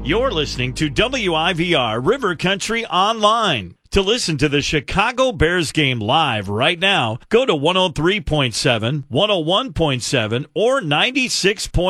You're listening to WIVR River Country Online. To listen to the Chicago Bears game live right now, go to 103.7, 101.7, or 96.